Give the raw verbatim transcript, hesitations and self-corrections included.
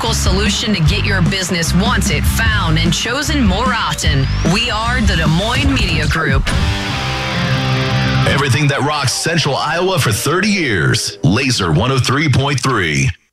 local solution to get your business wanted, found, and chosen more often. We are the Des Moines Media Group. Everything that rocks Central Iowa for thirty years. Laser one oh three point three.